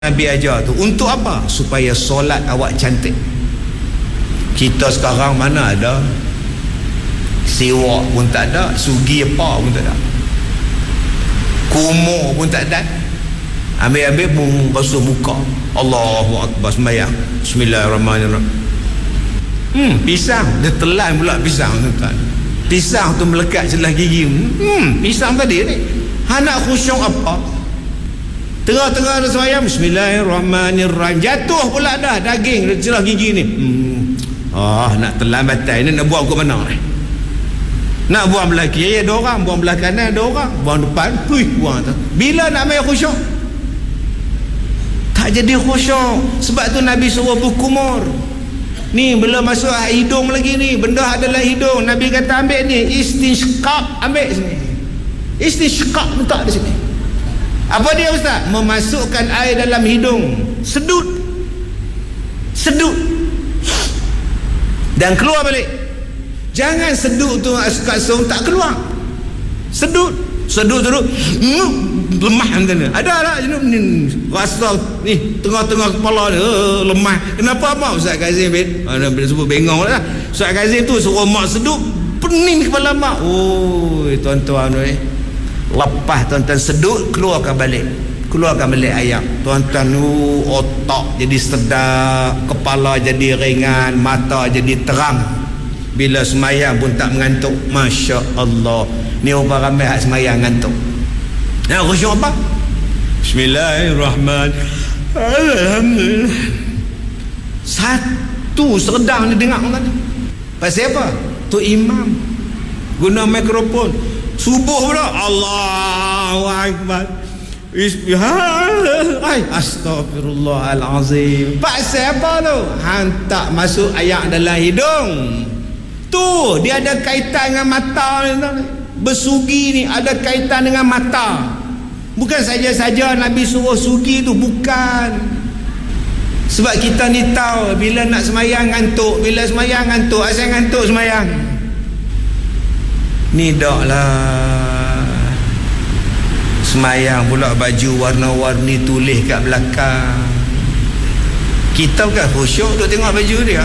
Nabi ajar tu untuk apa? Supaya solat awak cantik. Kita sekarang mana ada, siwak pun tak ada, sugi apa pun tak ada, kumur pun tak ada. Ambil-ambil pun basuh muka, Allahu Akbar, sembahyang, Bismillahirrahmanirrahim. Pisang, dia telan pula pisang tuan. Pisang tu melekat sebelah gigi. Pisang tadi ni. Nak khusyuk apa? Tengah-tengah ada sembahyang, Bismillahirrahmanirrahim, jatuh pula dah daging sebelah gigi ni. Nak telan batai ni, nak buang ke mana ni? Nak buang belah kiri ada orang, buang belah kanan ada orang, buang depan, buang tu. Bila nak main khusyuk? Tak jadi khusyuk. Sebab tu Nabi suruh berkumur. Ni bila masuk hidung lagi ni, benda adalah hidung. Nabi kata ambil ni, istinsyqaq, ambil sini. Istinsyqaq letak di sini. Apa dia ustaz? Memasukkan air dalam hidung, sedut dan keluar balik. Jangan sedut tu kat song tak keluar. Sedut lemah macam ni. Ada ni rasa ni tengah-tengah kepala ni lemah. Kenapa mak Ustaz Kazim bila sebut bengong lah. Ustaz Kazim tu suruh mak sedut, pening kepala mak. Tuan-tuan ni, lepas tuan-tuan sedut, keluarkan balik ayam. Tuan-tuan otak jadi sedap, kepala jadi ringan, mata jadi terang. Bila semayang pun tak mengantuk. Masya Allah. Ni orang ramai hak semayang ngantuk. Nak khusyuk apa? Bismillahirrahmanirrahim. Alhamdulillah. Satu sedang ni dengar orang tadi. Pasal apa? Tu imam guna mikrofon. Subuh pula, Allahu Akbar, Astagfirullahalazim. Pasal apa tu? Hantar masuk ayak dalam hidung. Tu dia ada kaitan dengan mata ni. Bersugi ni ada kaitan dengan mata. Bukan saja-saja Nabi suruh sugi tu, bukan. Sebab kita ni tahu bila nak semayang ngantuk, bila semayang ngantuk, asal ngantuk semayang. Ni dak lah. Semayang pula baju warna-warni tulis kat belakang. Kita bukan khusyuk duk tengok baju dia.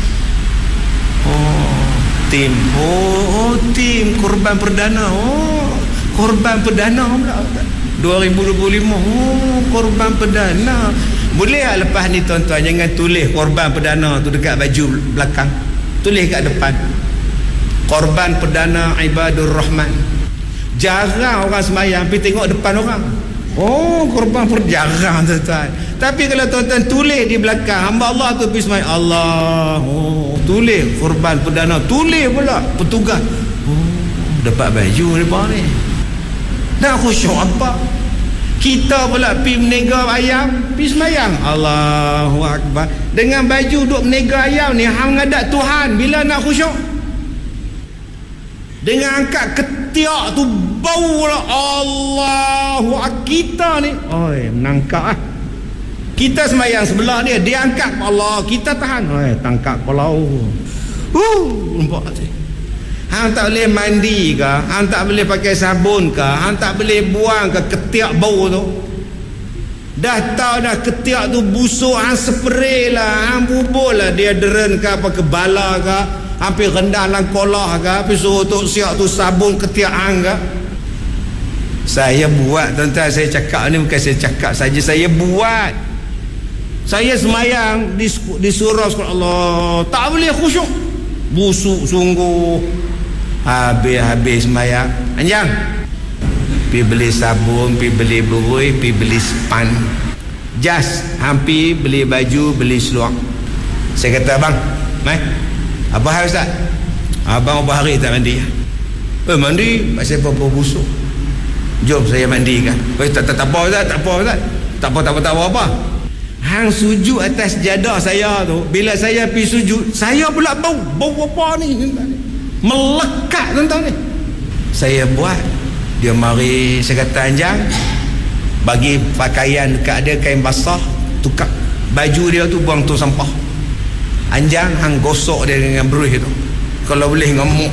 Tim korban perdana. Korban perdana pula 2025. Korban perdana. Boleh tak lepas ni tuan-tuan jangan tulis korban perdana tu dekat baju belakang, tulis kat depan, korban perdana ibadur rahman. Jarang orang semayang pergi tengok depan orang. Korban perdana tuan-tuan. Tapi kalau tuan-tuan tulis di belakang, hamba Allah tu pergi semayang, Allah, tulis korban perdana, tulis pula petugas. Dapat baju depan ni. Nak khusyuk apa? Kita pula pergi menega ayam, pergi semayang, Allahu Akbar, dengan baju duk menega ayam ni, hang ngadat Tuhan. Bila nak khusyuk? Dengan angkat ketiak tu, bau lah, Allahu Akbar. Kita ni menangkap kita semayang sebelah dia, dia angkat Allah, kita tahan, tangkap kepala. Nampak tak? Hang tak boleh mandi ke, hang tak boleh pakai sabun ke, hang tak boleh buang ke ketiak bau tu. Dah tahu dah ketiak tu busuk, hang spray lah, hang bubur lah deodorant ke apa, ke bala ke, hampir rendah dalam kolah ke, habis suruh Tok Siak tu sabun ketiak hang ke. Saya buat tuan-tuan, saya cakap ni bukan saya cakap saja, saya buat. Saya semayang di surau Allah, tak boleh khusyuk, busuk sungguh. Habis semayang, Anjang, pergi beli sabun, pergi beli berui, pergi beli span, jas, hampir beli baju, beli seluar. Saya kata, abang, apa hal Ustaz? Abang berapa hari tak mandi? Mandi pasal apa busuk. Jom saya mandikan. Tak apa Ustaz, tak apa Ustaz, tak apa. Hang sujud atas jadah saya tu, bila saya pergi sujud, saya pula bau apa ni? Melekat tuan-tuan ni. Saya buat, dia mari, saya kata, Anjang, bagi pakaian dekat dia, kain basah, tukar baju dia tu, buang tu sampah. Anjang, hang gosok dia dengan brush tu, kalau boleh ngemuk.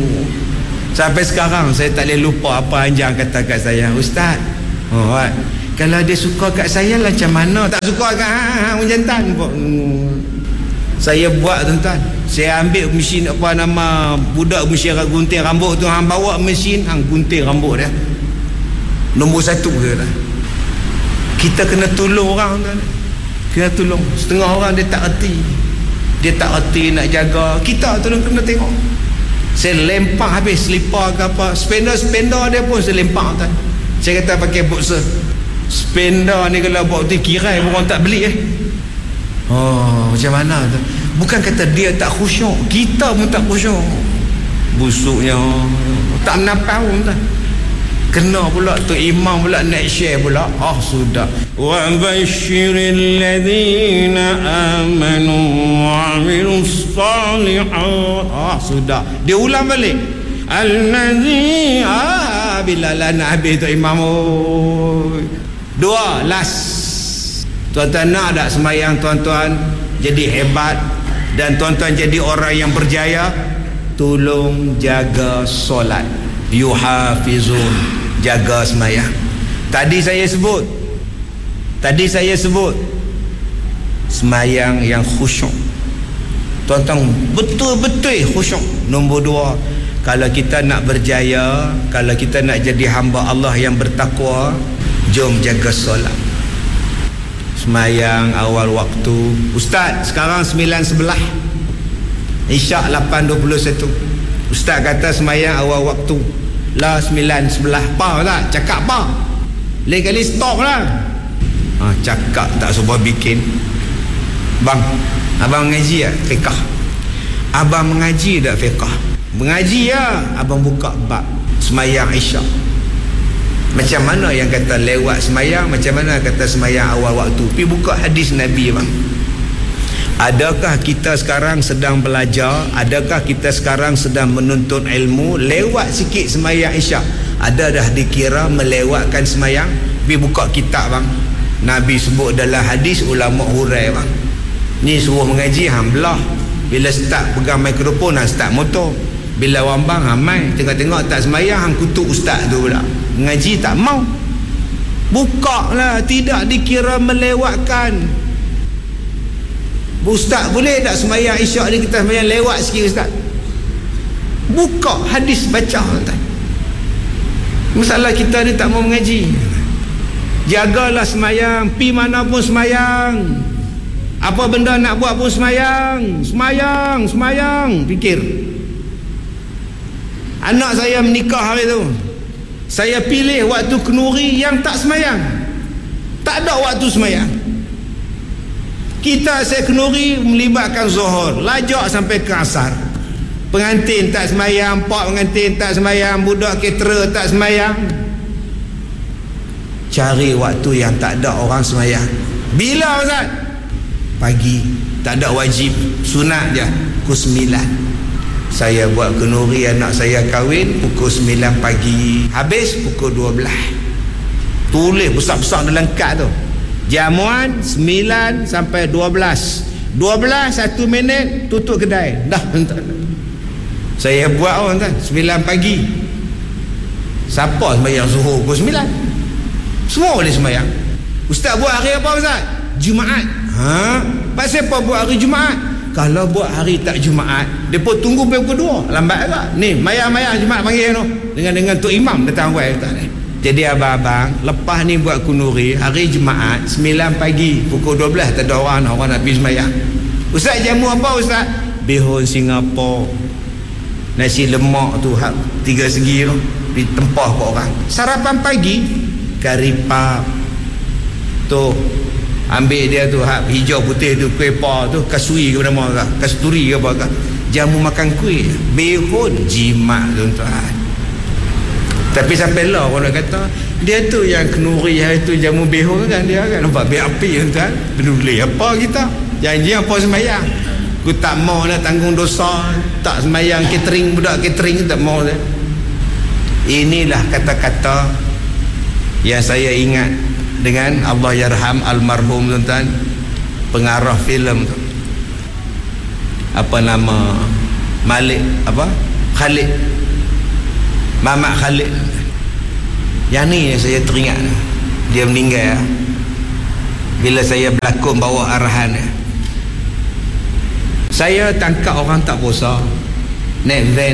Sampai sekarang saya tak boleh lupa apa Anjang kata kat saya, Ustaz, Kalau dia suka kat saya lah macam mana. Tak suka kat menjantan pun. Saya buat tuan-tuan. Saya ambil mesin apa nama budak mesin gunting rambut tu, hang bawa mesin hang gunting rambut dia. Nombor 1 dia lah. Kita kena tolong orang tuan. Kena tolong. Setengah orang dia tak erti. Dia tak erti nak jaga. Kita tolong kena tengok. Saya lempar habis selipar ke apa. Spender dia pun saya lempar tuan. Saya kata pakai boxer. Spender ni kalau buat tu kirai orang tak beli Oh, macam mana tu? Bukan kata dia tak khusyuk, kita pun tak khusyuk. Busuknya tak menapau tu. Kena pula tu imam pula nak share pula. Sudah. Wa basyiril ladzina amanu wa amilus salihat. Sudah. Dia ulang balik. Allazi bila lah nak habis tu imam. Dua last. Tuan-tuan nak tak sembahyang tuan-tuan jadi hebat dan tuan-tuan jadi orang yang berjaya? Tolong jaga solat. Yuhafizun, jaga sembahyang. Tadi saya sebut sembahyang yang khusyuk. Tuan-tuan betul-betul khusyuk. Nombor 2, kalau kita nak berjaya, kalau kita nak jadi hamba Allah yang bertakwa, jom jaga solat. Semayang awal waktu. Ustaz, sekarang 9.11, Isyak 8.21. Ustaz kata semayang awal waktu lah 9.11. Apa lah? Cakap apa? Lain kali stop lah. Cakap tak sebab bikin. Bang, abang mengaji tak? Fiqah. Abang mengaji tak fiqah? Mengaji ya. Abang buka bab semayang Isyak. Macam mana yang kata lewat semayang, macam mana kata semayang awal waktu. Pergi buka hadis Nabi bang. Adakah kita sekarang sedang belajar, adakah kita sekarang sedang menuntut ilmu, lewat sikit semayang Isyak, ada dah dikira melewatkan semayang? Pergi buka kitab bang. Nabi sebut dalam hadis, ulama hurai bang. Ni suruh mengaji hang belah. Bila start pegang mikrofon hang start motor. Bila wambang hang main, tengok-tengok tak semayang hang kutuk ustaz tu pula. Mengaji tak mau. Buka lah, tidak dikira melewatkan. Ustaz boleh tak semayang Isyak ni kita semayang lewat sikit ustaz? Buka hadis baca tuan. Masalah kita ni tak mau mengaji. Jagalah semayang, pi mana pun semayang. Apa benda nak buat pun semayang. Semayang. Fikir. Anak saya menikah hari tu, saya pilih waktu kenduri yang tak semayang. Tak ada waktu semayang. Saya kenduri melibatkan zuhur, lajak sampai ke asar. Pengantin tak semayang, pak pengantin tak semayang, budak caterer tak semayang. Cari waktu yang tak ada orang semayang. Bila Ustaz? Pagi. Tak ada wajib, sunat je. Pukul 9. Saya buat kenduri, anak saya kahwin pukul 9 pagi, habis pukul 12. Tulis besar-besar dalam kad tu, jamuan 9 sampai 12. 12 1 minit tutup kedai. Dah. Saya buat tuan 9 pagi. Siapa sembahyang zuhur pukul 9? Semua boleh sembahyang. Ustaz buat hari apa Ustaz? Jumaat. Pasal apa buat hari Jumaat? Kalau buat hari tak Jumaat, dia pun tunggu pukul 2. Lambat agak. Ni, mayang-mayang Jumaat panggil tu. Dengan Tok Imam datang awal. Jadi abang-abang, lepas ni buat kenduri, hari Jumaat, 9 pagi, pukul 12, tak ada orang nak pergi semayang. Ustaz jamu apa Ustaz? Bihun Singapura. Nasi lemak tu, 3 segi tu. Ditempah ke orang. Sarapan pagi, kari pap. Tu. Ambil dia tu hijau putih tu, kuih pa tu, kasuri ke nama ke, kasturi ke apa ke, jamu makan kuih, bihun, jimat tuan-tuan. Tapi sampai lah orang kata dia tu yang kenduri hari tu jamu bihun kan, dia kan nampak berapi tuan-tuan. Peduli apa kita, janji apa sembahyang. Aku tak mau lah tanggung dosa, tak sembahyang catering, budak catering tak mau dah. Inilah kata-kata yang saya ingat dengan Allah yarham almarhum tuan-tuan, pengarah filem tu, apa nama, Malik apa, Khalid, Mamat Khalid. Yang ni yang saya teringat. Dia meninggal. Bila saya berlakon bawa arahan dia, saya tangkap orang tak puasa naik van.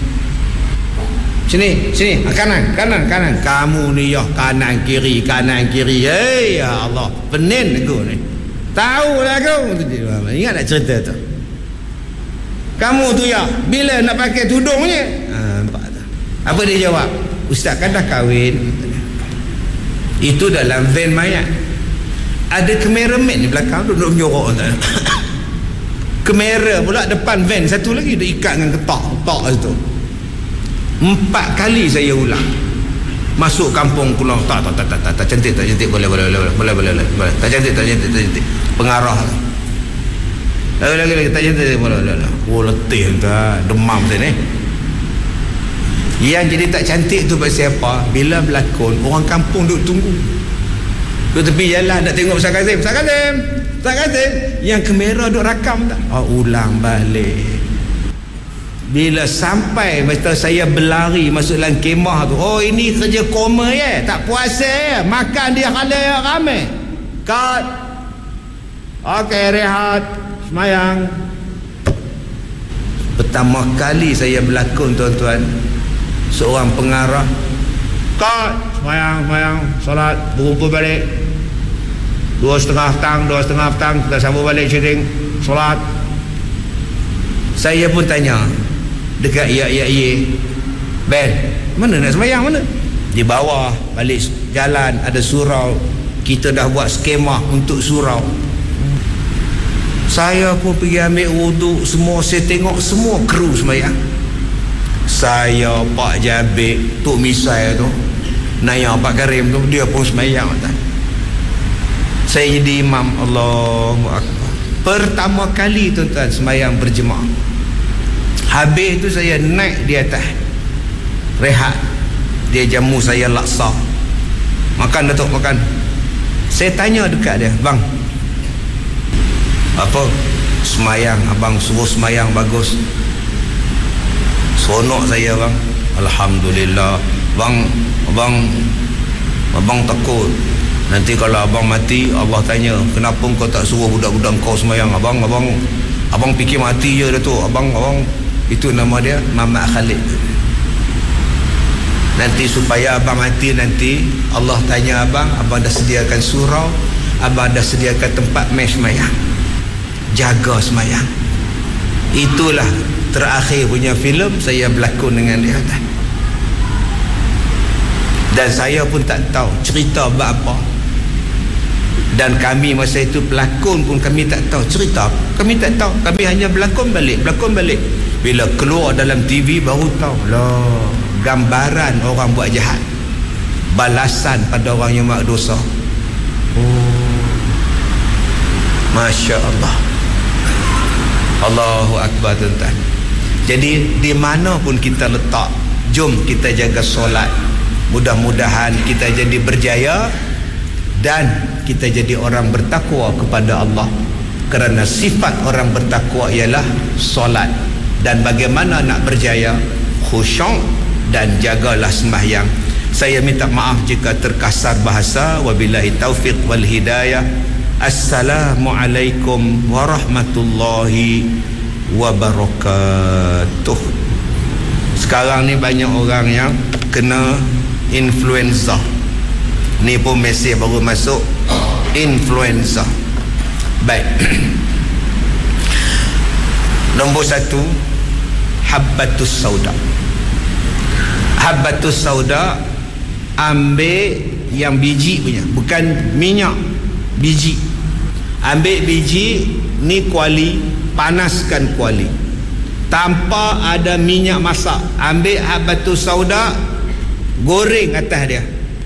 Sini, kanan. Kamu ni ya kanan kiri. Hei ya Allah, penin aku ni. Tahu lah aku. Ingat nak cerita tu. Kamu tu ya, bila nak pakai tudungnya? Nampak tak? Apa dia jawab? Ustaz kan dah kahwin. Itu dalam van mayat. Ada kameraman di belakang tu duduk menyorok. Kamera pula depan van satu lagi dia ikat dengan ketak itu. 4 kali saya ulang. Masuk kampung pulang tak cantik boleh tak cantik pengarah lagi tak cantik boleh letih tak demam saya ni. Yang jadi tak cantik tu pasal apa? Bila berlakon orang kampung duduk tunggu tu tepi jalan nak tengok Ustaz Kazim. Yang kamera duk rakam tak? Ulang balik. Bila sampai masa saya berlari masuk dalam kemah tu, ini kerja koma ya, tak puasa ya, makan dia kala ramai. Cut. Okey, rehat, semayang. Pertama kali saya berlakon tuan-tuan, seorang pengarah, cut, semayang, solat, berkumpul balik 2.30 petang kita sambung balik syuting, solat. Saya pun tanya dekat ya Ben, mana nak semayang mana? Di bawah balik jalan ada surau, kita dah buat skema untuk surau. Saya pun pergi ambil wuduk semua, saya tengok semua kru semayang. Saya, Pak Jabir, Tok Misai tu, Naya Pak Karim tu, dia pun semayang tak? Saya jadi imam. Allahu Akbar. Pertama kali tuan-tuan semayang berjemaah. Habis tu saya naik di atas, rehat. Dia jamu saya laksa. Makan Datuk, makan. Saya tanya dekat dia, bang, apa semayang abang suruh semayang bagus. Seronok saya bang. Alhamdulillah. Abang takut nanti kalau abang mati Allah tanya, kenapa kau tak suruh budak-budak kau semayang? Abang fikir mati je Datuk. Abang itu nama dia Mamat Khalid. Nanti supaya abang mati nanti Allah tanya abang dah sediakan surau, abang dah sediakan tempat mes semayang, jaga semayang. Itulah terakhir punya filem saya berlakon dengan dia. Dan saya pun tak tahu cerita apa. Dan kami masa itu pelakon pun kami tak tahu cerita. Kami tak tahu. Kami hanya berlakon balik. Bila keluar dalam TV baru tahu lah, gambaran orang buat jahat, balasan pada orang yang buat dosa. Masya Allah. Allahu Akbar tuan-tuan. Jadi di mana pun kita letak, jom kita jaga solat. Mudah-mudahan kita jadi berjaya dan kita jadi orang bertakwa kepada Allah. Kerana sifat orang bertakwa ialah solat. Dan bagaimana nak berjaya? Khusyuk dan jagalah sembahyang. Saya minta maaf jika terkasar bahasa. Wabillahi taufiq wal hidayah. Assalamualaikum warahmatullahi wabarakatuh. Sekarang ni banyak orang yang kena influenza. Ni pun mesej baru masuk, influenza. Baik. Nombor 1, habbatus sauda. Habbatus sauda, ambil yang biji punya, bukan minyak, biji. Ambil biji ni kuali, panaskan kuali tanpa ada minyak masak. Ambil habbatus sauda, goreng atas dia,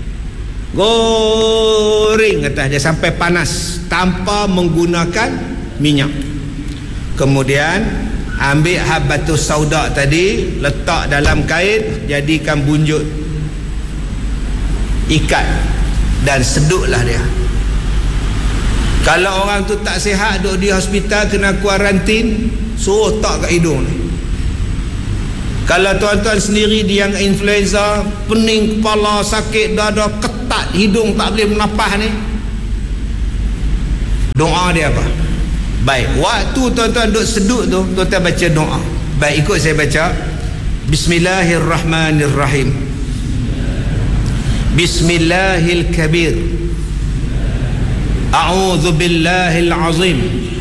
goreng atas dia sampai panas tanpa menggunakan minyak. Kemudian ambil habbatus sauda tadi, letak dalam kain, jadikan bunjut, ikat dan seduklah dia. Kalau orang tu tak sihat, duduk di hospital, kena kuarantin, suruh tak kat hidung ni. Kalau tuan-tuan sendiri dia yang influenza, pening kepala, sakit dada, ketat hidung, tak boleh bernafas ni, doa dia apa? Baik, waktu tuan-tuan duduk sedut tu, tuan-tuan baca doa. Baik, ikut saya baca. Bismillahirrahmanirrahim. Bismillahil kabir. A'udzu billahil azim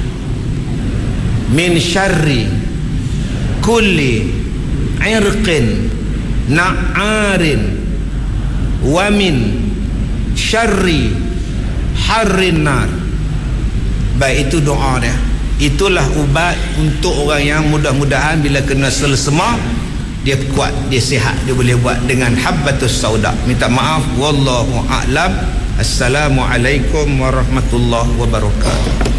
min syarri kulli irqin na'arin wa min syarri harrin nar. Baik, itu doa dia. Itulah ubat untuk orang yang mudah-mudahan bila kena selesema dia kuat, dia sihat, dia boleh buat dengan habbatus sauda. Minta maaf, wallahu a'lam. Assalamualaikum warahmatullahi wabarakatuh.